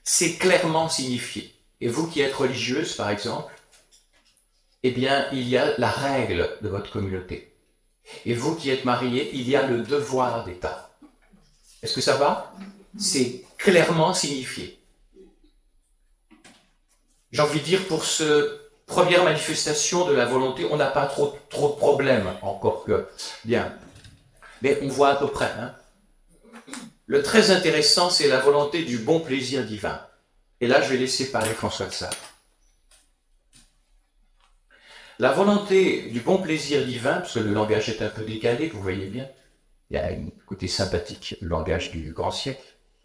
c'est clairement signifié. Et vous qui êtes religieuse, par exemple, eh bien, il y a la règle de votre communauté. Et vous qui êtes mariés, il y a le devoir d'État. Est-ce que ça va? C'est clairement signifié. J'ai envie de dire, pour ce première manifestation de la volonté, on n'a pas trop de problèmes, encore que bien. Mais on voit à peu près. Hein. Le très intéressant, c'est la volonté du bon plaisir divin. Et là, je vais laisser parler François de Sales. La volonté du bon plaisir divin, parce que le langage est un peu décalé, vous voyez bien, il y a un côté sympathique, le langage du grand siècle.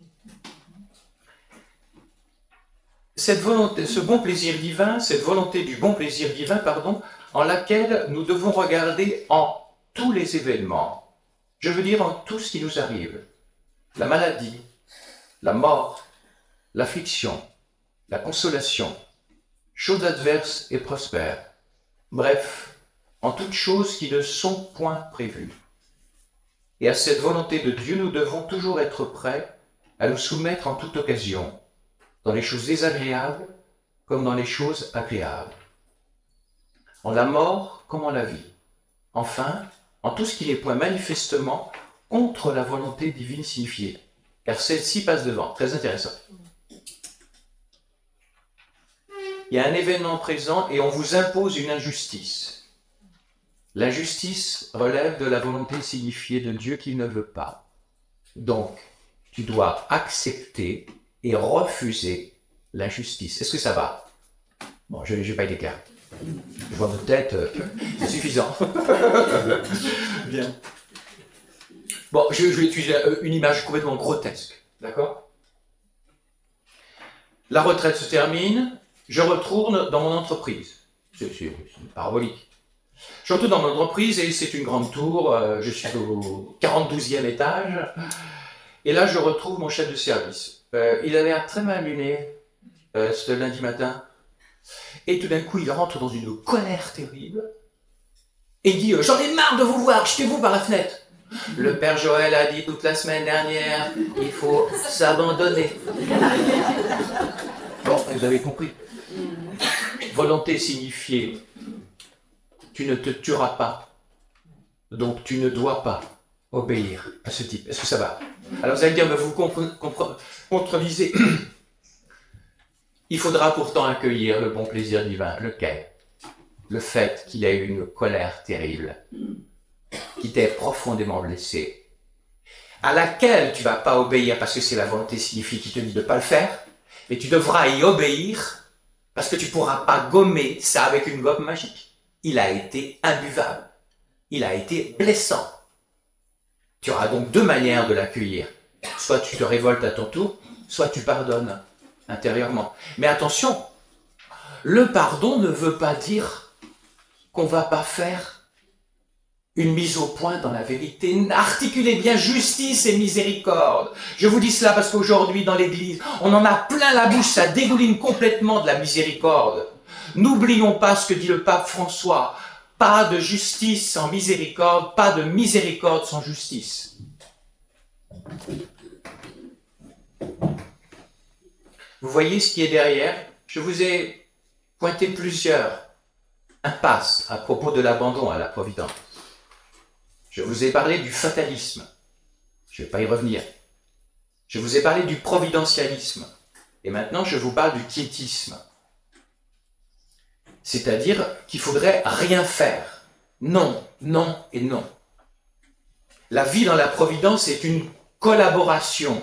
Cette volonté, ce bon plaisir divin, cette volonté du bon plaisir divin, pardon, en laquelle nous devons regarder en tous les événements, je veux dire en tout ce qui nous arrive, la maladie, la mort, l'affliction, la consolation, choses adverses et prospères, bref, en toutes choses qui ne sont point prévues. Et à cette volonté de Dieu, nous devons toujours être prêts à nous soumettre en toute occasion, dans les choses désagréables comme dans les choses agréables, en la mort comme en la vie, enfin, en tout ce qui n'est point manifestement contre la volonté divine signifiée, car celle-ci passe devant. Très intéressant. Il y a un événement présent et on vous impose une injustice. L'injustice relève de la volonté signifiée de Dieu qui ne veut pas. Donc, tu dois accepter et refuser l'injustice. Est-ce que ça va? Bon, je n'ai pas été clair. Je vois votre tête, c'est suffisant. Bien. Bon, je vais utiliser une image complètement grotesque, d'accord? La retraite se termine, je retourne dans mon entreprise. C'est parabolique. Je retourne dans mon entreprise et c'est une grande tour, je suis au 42e étage, et là je retrouve mon chef de service. Il a l'air très mal luné ce lundi matin, et tout d'un coup il rentre dans une colère terrible, et il dit « J'en ai marre de vous voir, jetez-vous par la fenêtre !» Le père Joël a dit toute la semaine dernière, il faut s'abandonner. Bon, vous avez compris. Volonté signifiée, tu ne te tueras pas, donc tu ne dois pas obéir à ce type. Est-ce que ça va? Alors vous allez me dire, mais vous contredisez. Il faudra pourtant accueillir le bon plaisir divin. Lequel? Le fait qu'il a eu une colère terrible, qui t'est profondément blessé, à laquelle tu ne vas pas obéir parce que c'est la volonté signifiée qui te dit de ne pas le faire, mais tu devras y obéir parce que tu ne pourras pas gommer ça avec une gomme magique. Il a été imbuvable. Il a été blessant. Tu auras donc deux manières de l'accueillir. Soit tu te révoltes à ton tour, soit tu pardonnes intérieurement. Mais attention, le pardon ne veut pas dire qu'on ne va pas faire une mise au point dans la vérité. Articulez bien justice et miséricorde. Je vous dis cela parce qu'aujourd'hui dans l'Église, on en a plein la bouche, ça dégouline complètement de la miséricorde. N'oublions pas ce que dit le pape François. Pas de justice sans miséricorde, pas de miséricorde sans justice. Vous voyez ce qui est derrière? Je vous ai pointé plusieurs impasses à propos de l'abandon à la providence. Je vous ai parlé du fatalisme. Je ne vais pas y revenir. Je vous ai parlé du providentialisme. Et maintenant, je vous parle du quiétisme. C'est-à-dire qu'il faudrait rien faire. Non, non et non. La vie dans la providence est une collaboration.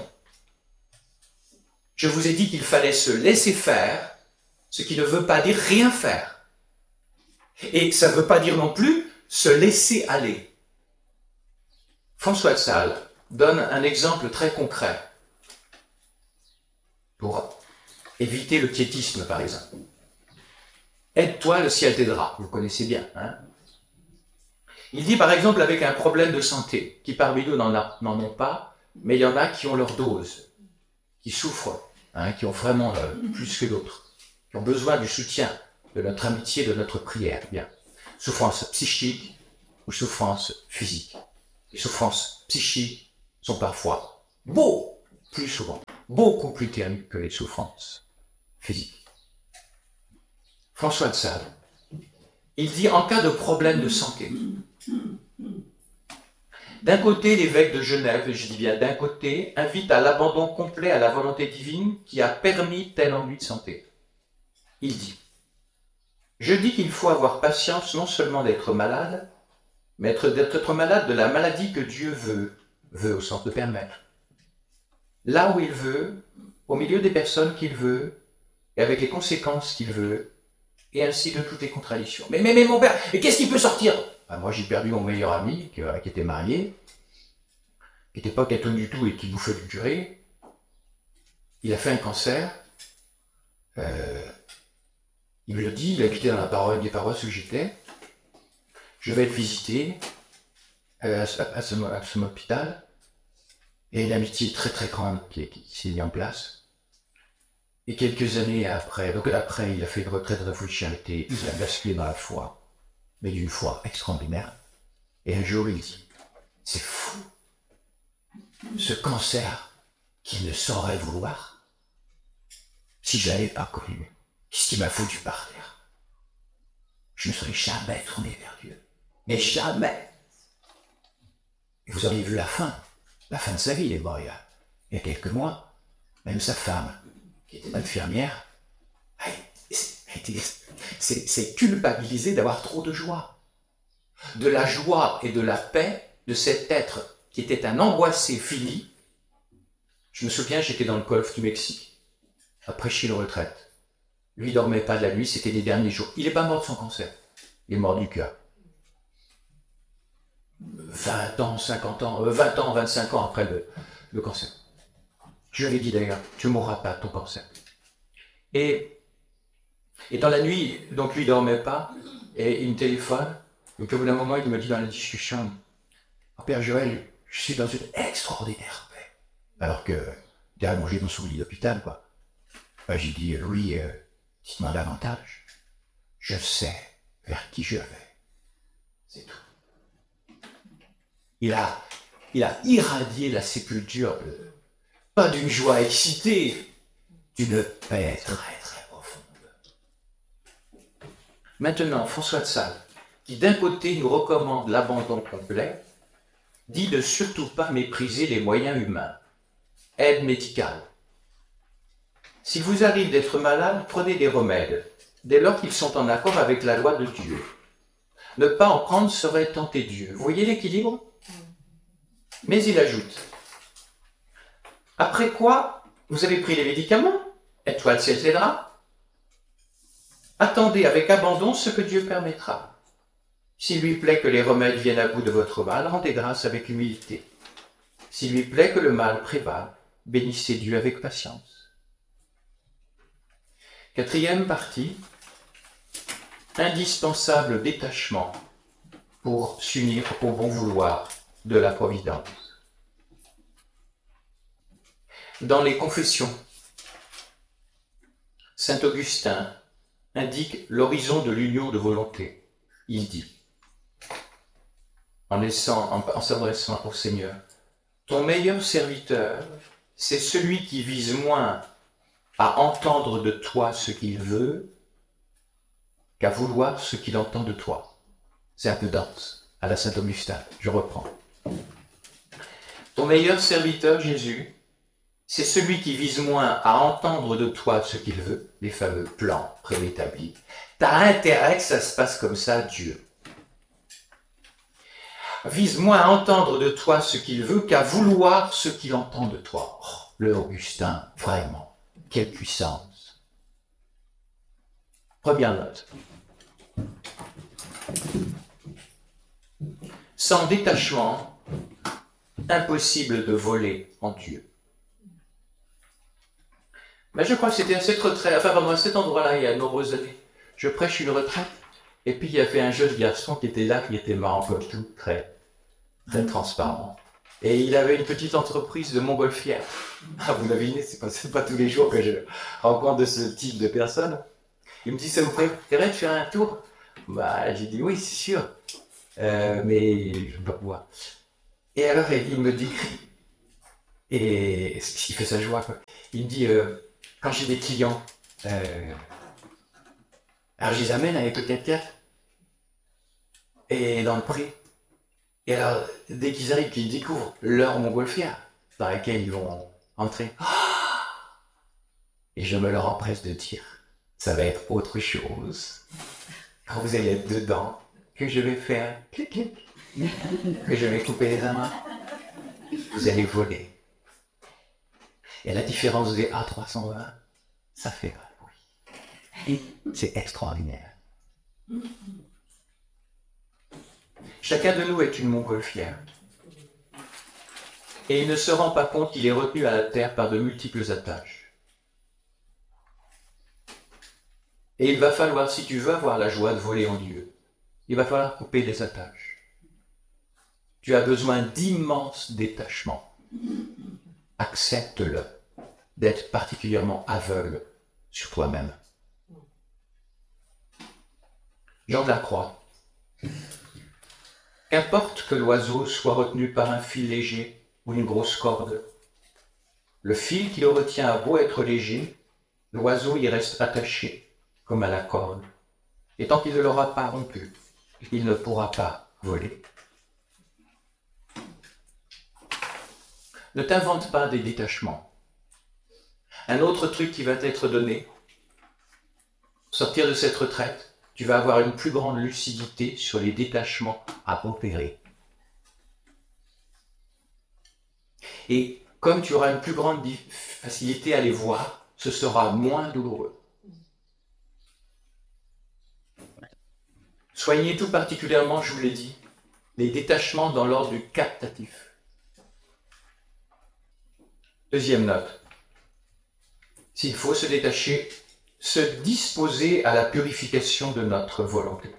Je vous ai dit qu'il fallait se laisser faire, ce qui ne veut pas dire rien faire. Et ça ne veut pas dire non plus se laisser aller. François de Sales donne un exemple très concret pour éviter le quiétisme, par exemple. Aide-toi, le ciel t'aidera. Vous connaissez bien. Hein? Il dit, par exemple, avec un problème de santé, qui parmi nous n'en ont pas, mais il y en a qui ont leur dose, qui souffrent, hein, qui ont vraiment plus que d'autres, qui ont besoin du soutien de notre amitié, de notre prière. Bien. Souffrance psychique ou souffrance physique. Les souffrances psychiques sont parfois plus souvent, beaucoup plus terribles que les souffrances physiques. François de Sales, il dit en cas de problème de santé, d'un côté, l'évêque de Genève, je dis bien d'un côté, invite à l'abandon complet à la volonté divine qui a permis tel ennui de santé. Il dit, je dis qu'il faut avoir patience non seulement d'être malade, mais d'être malade de la maladie que Dieu veut au sens de permettre. Là où il veut, au milieu des personnes qu'il veut, et avec les conséquences qu'il veut, et ainsi de toutes les contradictions. Mais mon père, et qu'est-ce qui peut sortir? Moi j'ai perdu mon meilleur ami, qui était marié, qui n'était pas catholique du tout et qui bouffait du curé. Il a fait un cancer. Il me le dit, il a quitté dans des paroisses où j'étais. Je vais être visité à son hôpital. Et une amitié très très grande qui s'est mise en place. Et quelques années après, donc après il a fait une retraite de charité, il a basculé dans la foi, mais d'une foi extraordinaire. Et un jour il dit, c'est fou, ce cancer qui ne saurait vouloir, si je l'avais pas connu, qu'est-ce qui m'a foutu par terre? Je ne serais jamais tourné vers Dieu. Mais jamais. Et vous auriez vu la fin de sa vie, il est mort il y a quelques mois. Même sa femme, qui était infirmière, c'est culpabilisé d'avoir trop de joie. De la joie et de la paix de cet être qui était un angoissé fini. Je me souviens, j'étais dans le golfe du Mexique, après chez une retraite. Lui, il dormait pas de la nuit, c'était les derniers jours. Il n'est pas mort de son cancer, il est mort du cœur. 20 ans, 50 ans, 20 ans, 25 ans après le cancer. Je lui avais dit d'ailleurs, tu ne mourras pas de ton cancer. Et dans la nuit, donc lui ne dormait pas, et il me téléphone, donc au bout d'un moment, il me dit dans la discussion, oh, Père Joël, je suis dans une extraordinaire paix. Alors que, derrière mon lit dans son lit d'hôpital, quoi. J'ai dit, oui, dites-moi davantage. Je sais vers qui je vais. C'est tout. Il a irradié la sépulture, pas d'une joie excitée, d'une paix très très profonde. Maintenant, François de Sales, qui d'un côté nous recommande l'abandon complet, dit de surtout pas mépriser les moyens humains. Aide médicale. S'il vous arrive d'être malade, prenez des remèdes, dès lors qu'ils sont en accord avec la loi de Dieu. Ne pas en prendre serait tenter Dieu. Vous voyez l'équilibre? Mais il ajoute, après quoi, vous avez pris les médicaments, étoile, ciel, etc. Attendez avec abandon ce que Dieu permettra. S'il lui plaît que les remèdes viennent à bout de votre mal, rendez grâce avec humilité. S'il lui plaît que le mal prévale, bénissez Dieu avec patience. Quatrième partie, indispensable détachement pour s'unir au bon vouloir de la providence. Dans les Confessions, saint Augustin indique l'horizon de l'union de volonté. Il dit, en s'adressant au Seigneur, ton meilleur serviteur, c'est celui qui vise moins à entendre de toi ce qu'il veut qu'à vouloir ce qu'il entend de toi. C'est un peu dense, à la saint Augustin, je reprends. Ton meilleur serviteur, Jésus, c'est celui qui vise moins à entendre de toi ce qu'il veut, les fameux plans préétablis. T'as intérêt que ça se passe comme ça, Dieu. Vise moins à entendre de toi ce qu'il veut qu'à vouloir ce qu'il entend de toi. Oh, le Augustin, vraiment, quelle puissance. Première note. Sans détachement, impossible de voler en Dieu. Mais je crois que c'était à cette retraite, enfin pardon, à cet endroit-là, il y a de nombreuses années. Je prêche une retraite, et puis il y avait un jeune garçon qui était là, qui était marrant comme tout, très transparent. Et il avait une petite entreprise de montgolfière. Ah, vous devinez, c'est pas tous les jours que je rencontre de ce type de personnes. Il me dit, ça vous plairait de faire un tour? J'ai dit, oui, c'est sûr. Mais je ne peux pas pouvoir. Et alors, il me décrit, et il fait sa joie, quoi. Il me dit, quand j'ai des clients, alors je les amène avec le 4x4 et dans le pré. Et alors, dès qu'ils arrivent, qu'ils découvrent leur montgolfière dans laquelle ils vont entrer, et je me leur empresse de dire, ça va être autre chose. Quand vous allez être dedans, que je vais faire clic clic, que je vais couper les amas, vous allez voler. Et la différence des A320, ça fait un bruit. C'est extraordinaire. Chacun de nous est une montgolfière. Et il ne se rend pas compte qu'il est retenu à la terre par de multiples attaches. Et il va falloir, si tu veux avoir la joie de voler en Dieu, il va falloir couper les attaches. Tu as besoin d'immenses détachements. Accepte-le, d'être particulièrement aveugle sur toi-même. Jean de la Croix. Qu'importe que l'oiseau soit retenu par un fil léger ou une grosse corde, le fil qui le retient a beau être léger, l'oiseau y reste attaché, comme à la corde. Et tant qu'il ne l'aura pas rompu, il ne pourra pas voler. Ne t'invente pas des détachements. Un autre truc qui va t'être donné, sortir de cette retraite, tu vas avoir une plus grande lucidité sur les détachements à opérer. Et comme tu auras une plus grande facilité à les voir, ce sera moins douloureux. Soignez tout particulièrement, je vous l'ai dit, les détachements dans l'ordre du captatif. Deuxième note. S'il faut se détacher, se disposer à la purification de notre volonté.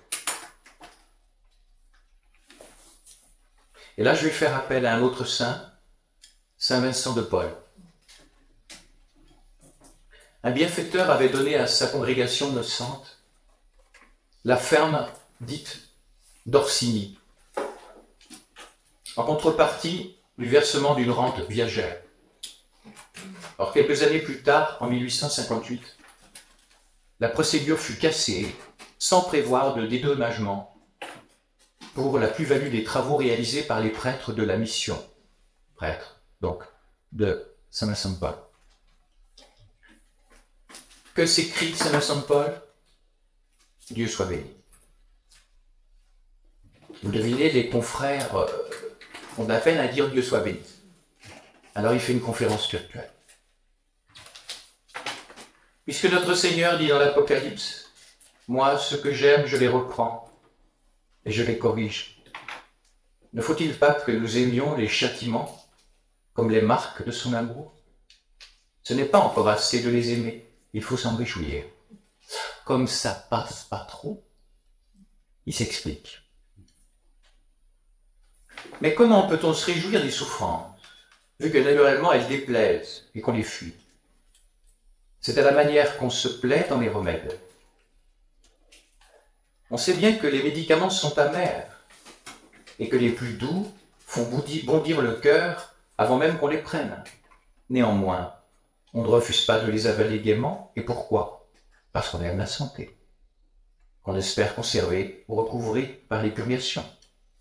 Et là, je vais faire appel à un autre saint, Saint Vincent de Paul. Un bienfaiteur avait donné à sa congrégation innocente la ferme dite d'Orsini, en contrepartie du versement d'une rente viagère. Or, quelques années plus tard, en 1858, la procédure fut cassée sans prévoir de dédommagement pour la plus-value des travaux réalisés par les prêtres de la mission. Prêtres, donc, de Saint Vincent de Paul. Que s'écrit Saint Vincent de Paul? Dieu soit béni. Vous devinez, les confrères ont de la peine à dire Dieu soit béni. Alors il fait une conférence virtuelle. Puisque notre Seigneur dit dans l'Apocalypse, « Moi, ce que j'aime, je les reprends et je les corrige. » Ne faut-il pas que nous aimions les châtiments comme les marques de son amour? Ce n'est pas encore assez de les aimer, il faut s'en réjouir. Comme ça passe pas trop, il s'explique. Mais comment peut-on se réjouir des souffrances, vu que naturellement elles déplaisent et qu'on les fuit? C'est à la manière qu'on se plaît dans les remèdes. On sait bien que les médicaments sont amers et que les plus doux font bondir le cœur avant même qu'on les prenne. Néanmoins, on ne refuse pas de les avaler gaiement. Et pourquoi? Parce qu'on aime la santé, qu'on espère conserver ou recouvrer par les purgations.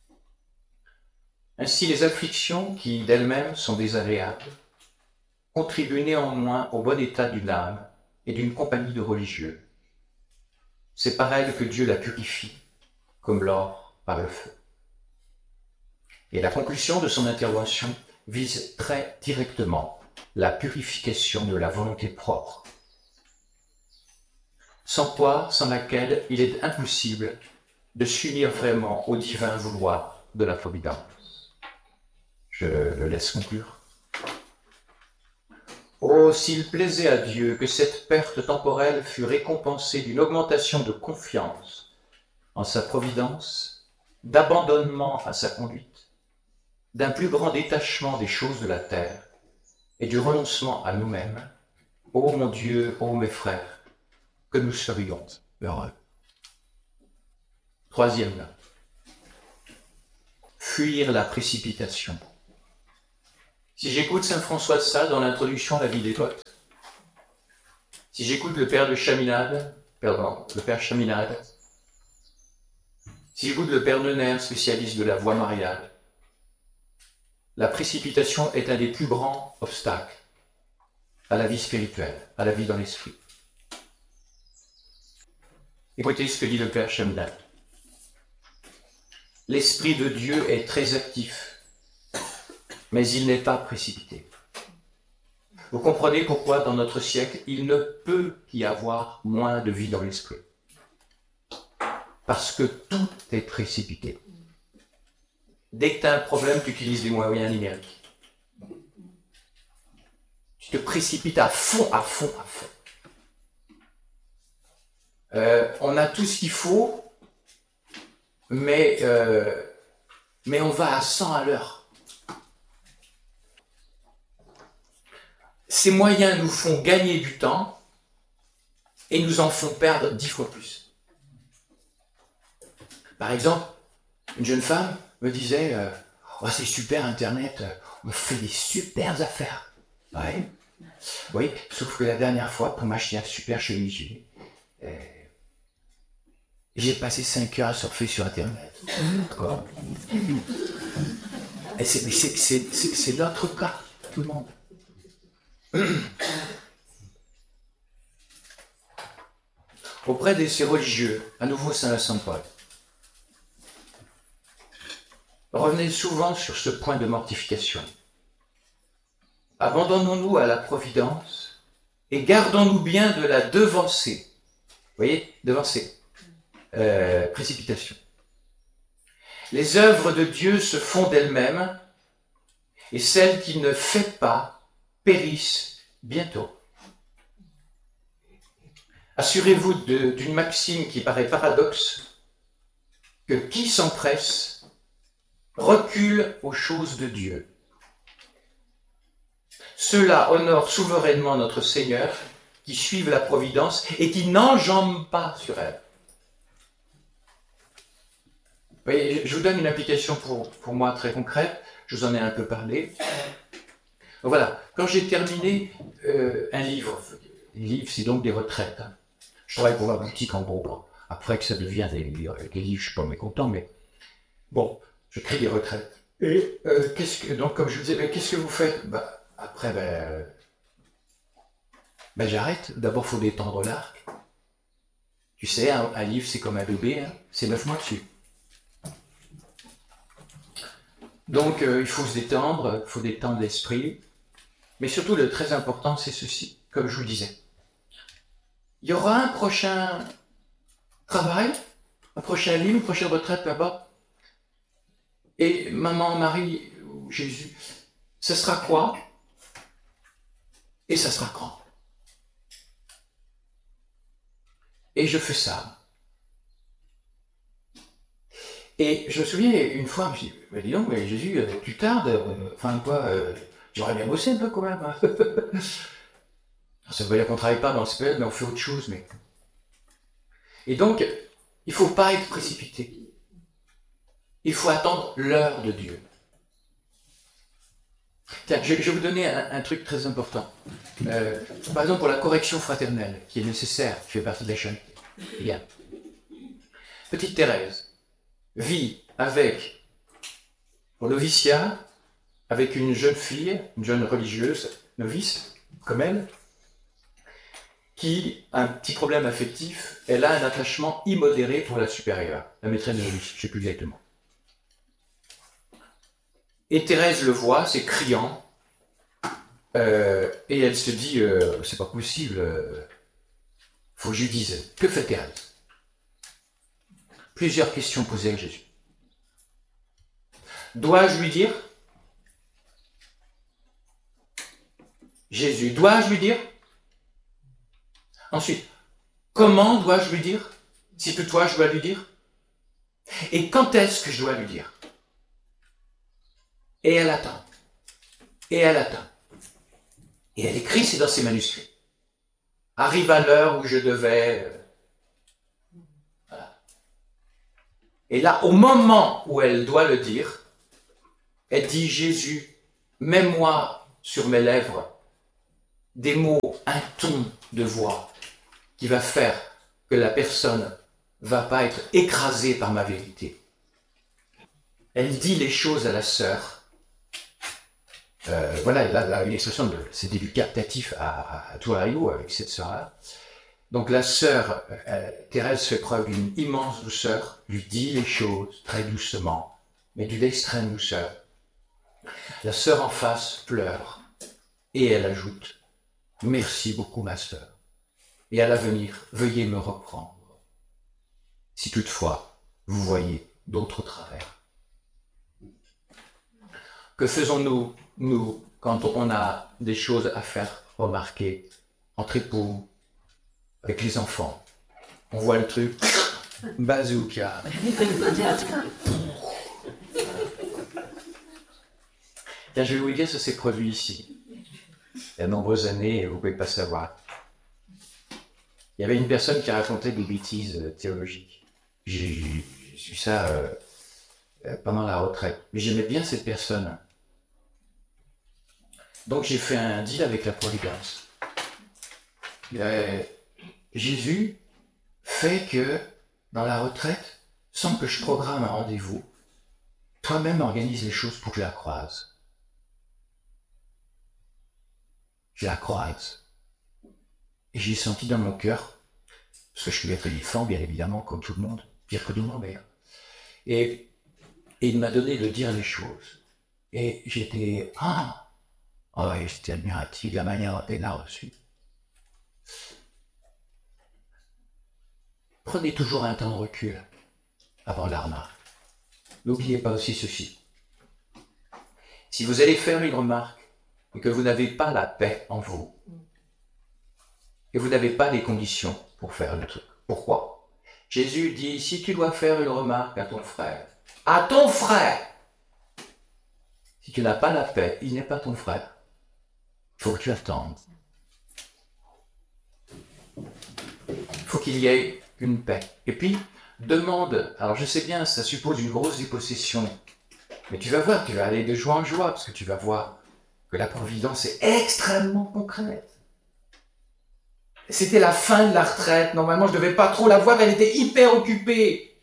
Ainsi, les afflictions, qui d'elles-mêmes sont désagréables, contribuent néanmoins au bon état d'une âme et d'une compagnie de religieux. C'est par elles que Dieu la purifie, comme l'or par le feu. Et la conclusion de son intervention vise très directement la purification de la volonté propre, sans quoi, sans laquelle il est impossible de s'unir vraiment au divin vouloir de la providence. Je le laisse conclure. Oh, s'il plaisait à Dieu que cette perte temporelle fût récompensée d'une augmentation de confiance en sa providence, d'abandonnement à sa conduite, d'un plus grand détachement des choses de la terre et du renoncement à nous-mêmes, ô mon Dieu, ô mes frères, que nous serions heureux. Troisième note. Fuir la précipitation. Si j'écoute saint François de Sales dans l'introduction à la vie des Côtes, Si j'écoute le père Chaminade, si j'écoute le père Neuner, spécialiste de la voie mariale, la précipitation est un des plus grands obstacles à la vie spirituelle, à la vie dans l'esprit. Écoutez ce que dit le père Chaminade. L'Esprit de Dieu est très actif, mais il n'est pas précipité. Vous comprenez pourquoi, dans notre siècle, il ne peut y avoir moins de vie dans l'esprit. Parce que tout est précipité. Dès que tu as un problème, tu utilises des moyens numériques. Tu te précipites à fond. On a tout ce qu'il faut, mais on va à 100 à l'heure. Ces moyens nous font gagner du temps et nous en font perdre 10 fois plus. Par exemple, une jeune femme me disait oh, c'est super Internet, on fait des super affaires. Ouais. Oui, sauf que la dernière fois, pour m'acheter un super chemisier, j'ai passé 5 heures à surfer sur Internet. Et c'est notre cas, tout le monde. Auprès de ces religieux, à nouveau Saint Paul, revenez souvent sur ce point de mortification. Abandonnons-nous à la providence et gardons-nous bien de la devancer. Vous voyez, devancer, précipitation. Les œuvres de Dieu se font d'elles-mêmes et celles qu'il ne fait pas périssent bientôt. Assurez-vous d'une maxime qui paraît paradoxe, que qui s'empresse recule aux choses de Dieu. Ceux-là honorent souverainement notre Seigneur, qui suivent la providence et qui n'enjambent pas sur elle. Vous voyez, je vous donne une application pour moi très concrète, je vous en ai un peu parlé. Donc voilà, quand j'ai terminé un livre, les livres c'est donc des retraites. Hein. Je travaille pour la boutique en gros. Après que ça devient des livres, je ne suis pas mécontent, mais bon, je crée des retraites. Et donc comme je vous disais, qu'est-ce que vous faites? Après, j'arrête. D'abord, il faut détendre l'arc. Tu sais, un livre c'est comme un bébé, hein, c'est 9 mois dessus. Donc il faut se détendre, il faut détendre l'esprit. Mais surtout, le très important, c'est ceci, comme je vous disais. Il y aura un prochain travail, un prochain livre, une prochaine retraite là-bas. Et maman, Marie, ou Jésus, ce sera quoi? Et ça sera quand? Et je fais ça. Et je me souviens, une fois, je me suis dit, dis donc, mais Jésus, tu tardes, j'aurais bien bossé un peu quand même. Ça veut dire qu'on ne travaille pas dans le spell, mais on fait autre chose. Et donc, il ne faut pas être précipité. Il faut attendre l'heure de Dieu. Tiens, je vais vous donner un truc très important. Par exemple, pour la correction fraternelle, qui est nécessaire, qui fait partie de la charité. Bien. Petite Thérèse vit avec, au noviciat, avec une jeune fille, une jeune religieuse, novice, comme elle, qui a un petit problème affectif, elle a un attachement immodéré pour la supérieure, la maîtresse de novice, je ne sais plus exactement. Et Thérèse le voit, c'est criant, et elle se dit, c'est pas possible, faut que je lui dise. Que fait Thérèse? Plusieurs questions posées à Jésus. Dois-je lui dire? Jésus, dois-je lui dire? Ensuite, comment dois-je lui dire? Si toutefois je dois lui dire? Et quand est-ce que je dois lui dire? Et elle attend. Et elle attend. Et elle écrit, c'est dans ses manuscrits. Arrive à l'heure où je devais... Voilà. Et là, au moment où elle doit le dire, elle dit, Jésus, mets-moi sur mes lèvres des mots, un ton de voix qui va faire que la personne ne va pas être écrasée par ma vérité. Elle dit les choses à la sœur. Voilà, là, une expression de c'est éducatif à tout Rio avec cette sœur-là. Donc la sœur, Thérèse fait preuve d'une immense douceur, lui dit les choses très doucement, mais d'une extrême douceur. La sœur en face pleure et elle ajoute « Merci beaucoup ma sœur, et à l'avenir, veuillez me reprendre, si toutefois vous voyez d'autres travers. » Que faisons-nous, nous, quand on a des choses à faire remarquer entre époux, avec les enfants? On voit le truc, bazooka. Tiens, je vais vous dire, ça s'est produit ici. Il y a de nombreuses années, vous ne pouvez pas savoir. Il y avait une personne qui racontait des bêtises théologiques. J'ai su ça pendant la retraite. Mais j'aimais bien cette personne. Donc j'ai fait un deal avec la Providence. Jésus fait que dans la retraite, sans que je programme un rendez-vous, toi-même organise les choses pour que je la croise. Je la croise. Et j'ai senti dans mon cœur, parce que je suis être éléphant, bien évidemment, comme tout le monde, pire que tout le monde d'ailleurs. Et il m'a donné de dire les choses. Et j'étais, j'étais admiratif de la manière dont il l'a reçu. Prenez toujours un temps de recul avant la remarque. N'oubliez pas aussi ceci. Si vous allez faire une remarque et que vous n'avez pas la paix en vous, et vous n'avez pas les conditions pour faire le truc. Pourquoi? Jésus dit, si tu dois faire une remarque à ton frère, si tu n'as pas la paix, il n'est pas ton frère. Il faut que tu attendes. Il faut qu'il y ait une paix. Et puis, demande, alors je sais bien, ça suppose une grosse dépossession, mais tu vas voir, tu vas aller de joie en joie, parce que tu vas voir que la providence est extrêmement concrète. C'était la fin de la retraite, normalement je ne devais pas trop la voir, elle était hyper occupée.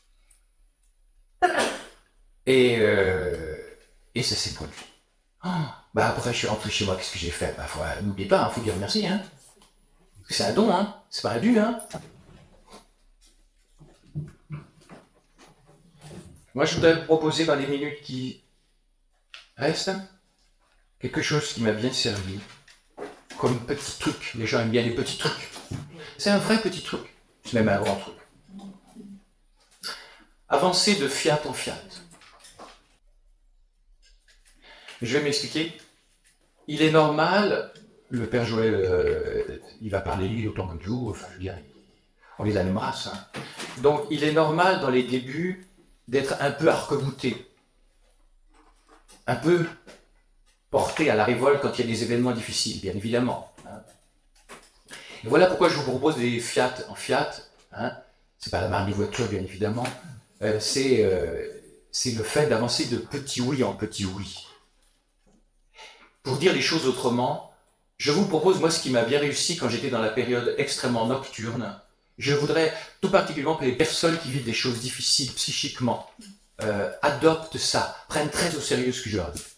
Et ça s'est produit. Après je suis rentré chez moi, qu'est-ce que j'ai fait? N'oubliez pas, il faut dire merci. Hein. C'est un don, hein. C'est pas un dû. Hein. Moi je voudrais vous proposer dans les minutes qui restent quelque chose qui m'a bien servi. Comme petit truc, les gens aiment bien les petits trucs. C'est un vrai petit truc, c'est même un grand truc. Avancer de fiat en fiat. Je vais m'expliquer. Il est normal, le Père Joël, il va parler lui autant que nous, enfin je veux dire, on les a les races. Hein. Donc il est normal dans les débuts d'être un peu arc-bouté, un peu porté à la révolte quand il y a des événements difficiles, bien évidemment. Et voilà pourquoi je vous propose des fiat en fiat. Hein. C'est pas la marque des voitures, bien évidemment. C'est le fait d'avancer de petit oui en petit oui. Pour dire les choses autrement, je vous propose, moi, ce qui m'a bien réussi quand j'étais dans la période extrêmement nocturne. Je voudrais tout particulièrement que les personnes qui vivent des choses difficiles psychiquement adoptent ça, prennent très au sérieux ce que je leur dis.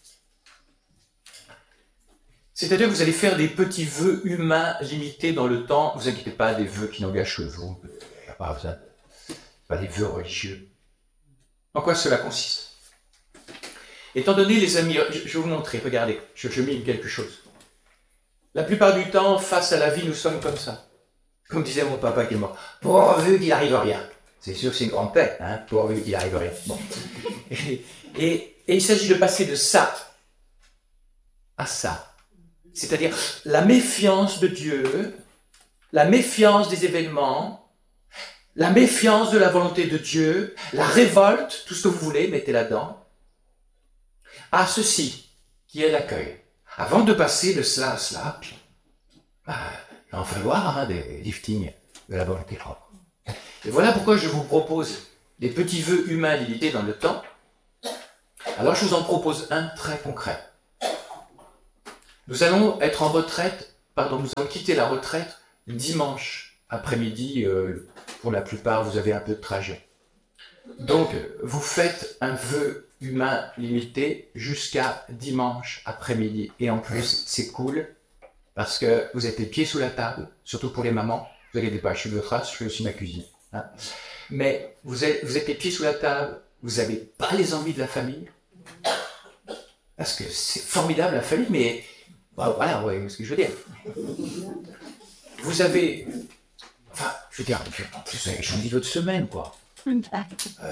C'est-à-dire que vous allez faire des petits vœux humains limités dans le temps. Ne vous inquiétez pas, des vœux qui n'engagent que vous. Il n'y a pas besoin. Pas des vœux religieux. En quoi cela consiste? Étant donné, les amis, je vais vous montrer, regardez, je mime quelque chose. La plupart du temps, face à la vie, nous sommes comme ça. Comme disait mon papa qui est mort. Pourvu qu'il n'arrive rien. C'est sûr que c'est une grande paix, hein, pourvu qu'il n'arrive rien. Bon. Et il s'agit de passer de ça à ça. C'est-à-dire la méfiance de Dieu, la méfiance des événements, la méfiance de la volonté de Dieu, la révolte, tout ce que vous voulez, mettez là-dedans, à ceci qui est l'accueil. Avant de passer de cela à cela, il va en falloir des liftings de la volonté propre. Et voilà pourquoi je vous propose des petits vœux humains limités dans le temps. Alors je vous en propose un très concret. Nous allons être en retraite nous allons quitter la retraite dimanche après-midi. Pour la plupart, vous avez un peu de trajet. Donc, vous faites un vœu humain limité jusqu'à dimanche après-midi. Et en plus, c'est cool parce que vous êtes les pieds sous la table, surtout pour les mamans. Vous inquiétez pas, je suis de votre race, je fais aussi ma cuisine. Hein. Mais vous êtes les pieds sous la table, vous n'avez pas les envies de la famille. Parce que c'est formidable la famille, mais voilà, vous voyez ce que je veux dire. Vous avez, enfin, je veux dire, en plus, vous avez choisi votre semaine, quoi. Enfin,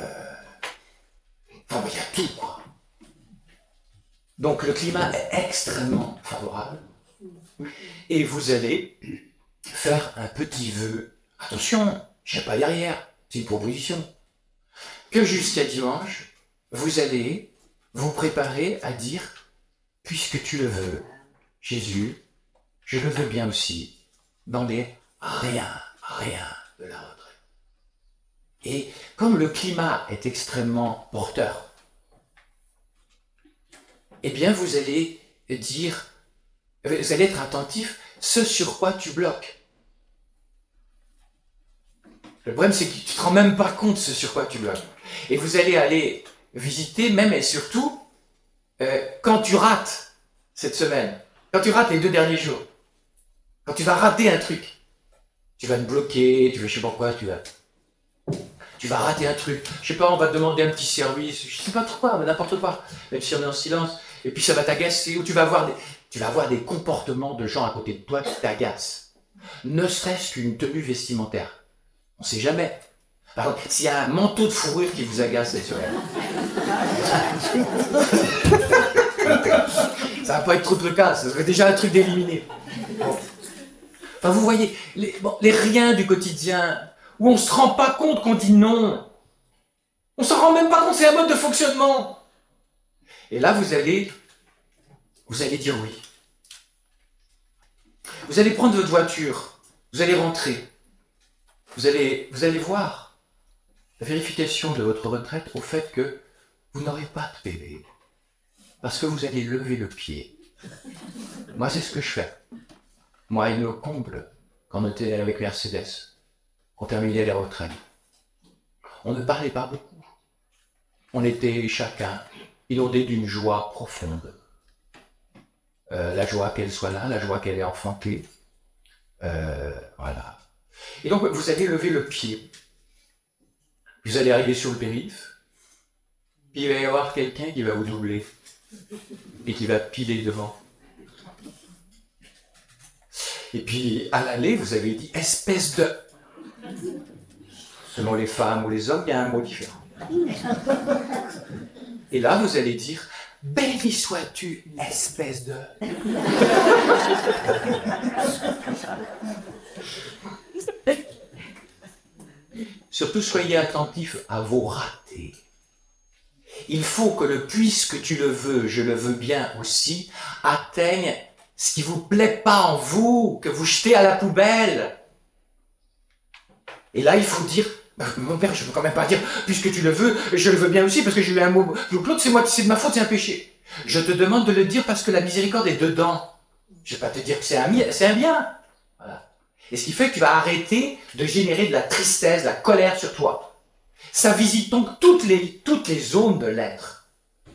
il y a tout, quoi. Donc le climat est extrêmement favorable. Et vous allez faire un petit vœu. Attention, je ne sais pas derrière, c'est une proposition. Que jusqu'à dimanche, vous allez vous préparer à dire, puisque tu le veux, Jésus, je le veux bien aussi, dans les rien de la retraite. Et comme le climat est extrêmement porteur, eh bien vous allez dire, vous allez être attentif, ce sur quoi tu bloques. Le problème, c'est que tu ne te rends même pas compte de ce sur quoi tu bloques. Et vous allez aller visiter, même et surtout, quand tu rates cette semaine, quand tu rates les 2 derniers jours, quand tu vas rater un truc, tu vas te bloquer, tu vas, je sais pas quoi, tu vas rater un truc. Je sais pas, on va te demander un petit service, je sais pas trop quoi, mais n'importe quoi, même si on est en silence, et puis ça va t'agacer, ou tu vas avoir des comportements de gens à côté de toi qui t'agacent. Ne serait-ce qu'une tenue vestimentaire. On sait jamais. Par contre, s'il y a un manteau de fourrure qui vous agace, c'est sûr. Ça va pas être trop le cas, ça serait déjà un truc d'éliminer. Bon. Enfin, vous voyez, les riens du quotidien, où on se rend pas compte qu'on dit non. On s'en rend même pas compte, c'est un mode de fonctionnement. Et là, vous allez dire oui. Vous allez prendre votre voiture, vous allez rentrer, vous allez voir la vérification de votre retraite au fait que vous n'aurez pas de bébé. Parce que vous allez lever le pied. Moi, c'est ce que je fais. Moi, il me comble quand on était avec Mercedes, on terminait les retraites. On ne parlait pas beaucoup. On était chacun inondé d'une joie profonde. La joie qu'elle soit là, la joie qu'elle ait enfantée. Voilà. Et donc, vous allez lever le pied. Vous allez arriver sur le périph', puis il va y avoir quelqu'un qui va vous doubler et qui va piler devant. Et puis, à l'aller, vous avez dit « espèce de ». Selon les femmes ou les hommes, il y a un mot différent. Et là, vous allez dire « béni sois-tu, espèce de ». Surtout, soyez attentifs à vos ratés. Il faut que le « puisque tu le veux, je le veux bien aussi » atteigne ce qui ne vous plaît pas en vous, que vous jetez à la poubelle. Et là, il faut dire, mon père, je ne peux quand même pas dire, puisque tu le veux, je le veux bien aussi, parce que j'ai eu un mot. Donc l'autre, c'est moi, c'est de ma faute, c'est un péché. Je te demande de le dire parce que la miséricorde est dedans. Je ne vais pas te dire que c'est un bien. Voilà. Et ce qui fait que tu vas arrêter de générer de la tristesse, de la colère sur toi. Ça visite donc toutes les zones de l'être.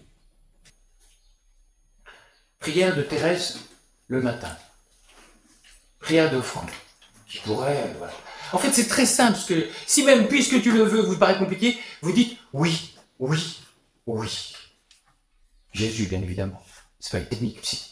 Prière de Thérèse le matin. Prière d'offrande. Qui pourrait, voilà. En fait, c'est très simple, parce que si même, puisque tu le veux, vous paraît compliqué, vous dites oui, oui, oui. Jésus, bien évidemment. C'est pas une technique aussi.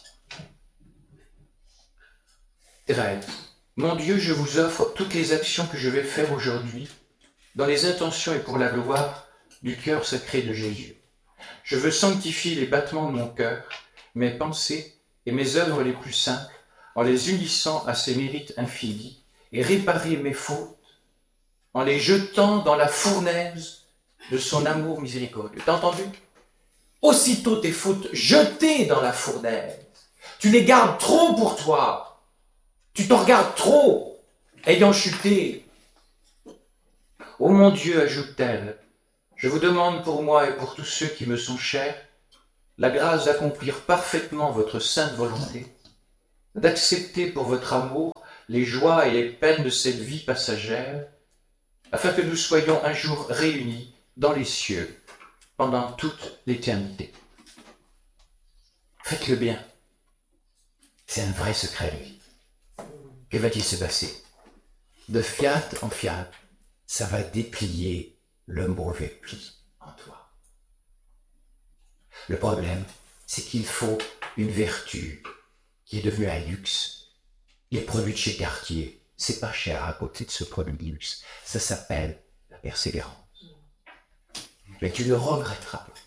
Thérèse, mon Dieu, je vous offre toutes les actions que je vais faire aujourd'hui, dans les intentions et pour la gloire du cœur sacré de Jésus. Je veux sanctifier les battements de mon cœur, mes pensées et mes œuvres les plus simples, en les unissant à ses mérites infinis, et réparer mes fautes en les jetant dans la fournaise de son amour miséricordieux. T'as entendu? Aussitôt tes fautes jetées dans la fournaise, tu les gardes trop pour toi. Tu t'en regardes trop, ayant chuté. Ô mon Dieu, ajoute-t-elle, je vous demande pour moi et pour tous ceux qui me sont chers, la grâce d'accomplir parfaitement votre sainte volonté, d'accepter pour votre amour les joies et les peines de cette vie passagère, afin que nous soyons un jour réunis dans les cieux pendant toute l'éternité. Faites le bien. C'est un vrai secret, lui. Que va-t-il se passer? De fiat en fiat, ça va déplier le mauvais pli en toi. Le problème, c'est qu'il faut une vertu qui est devenue un luxe. Les produits de chez Cartier, c'est pas cher à côté de ce produit de luxe. Ça s'appelle la persévérance. Mais tu le regretteras.